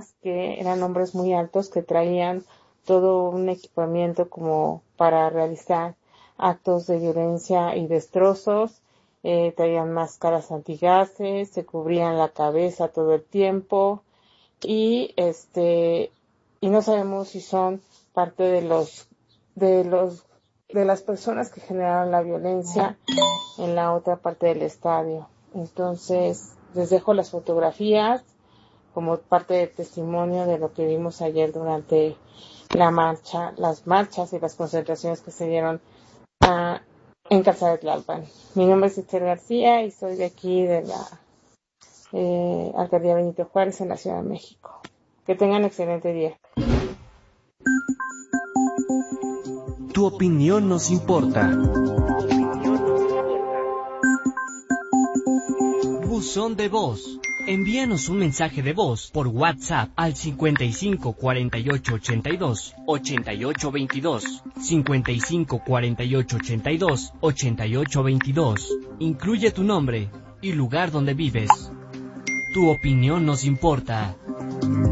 policías que eran hombres muy altos que traían todo un equipamiento como para realizar actos de violencia y destrozos. Traían máscaras antigases, se cubrían la cabeza todo el tiempo y no sabemos si son parte de las personas que generaron la violencia en la otra parte del estadio. Entonces, les dejo las fotografías como parte de testimonio de lo que vimos ayer durante las marchas y las concentraciones que se dieron en Casa de Tlalpan. Mi nombre es Esther García y soy de aquí de la Alcaldía Benito Juárez en la Ciudad de México. Que tengan excelente día. Tu opinión nos importa. Buzón de voz. Envíanos un mensaje de voz por WhatsApp al 55 48 82 88 22. 55 48 82 88 22. Incluye tu nombre y lugar donde vives. Tu opinión nos importa.